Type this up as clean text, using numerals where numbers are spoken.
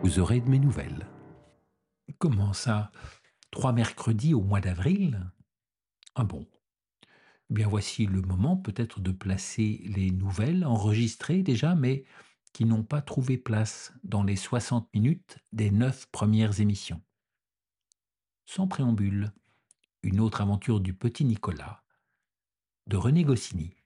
vous aurez de mes nouvelles. Comment ça? 3 mercredis au mois d'avril? Ah bon. Eh bien, voici le moment peut-être de placer les nouvelles enregistrées déjà, mais qui n'ont pas trouvé place dans les 60 minutes des 9 premières émissions. Sans préambule, une autre aventure du petit Nicolas, de René Goscinny.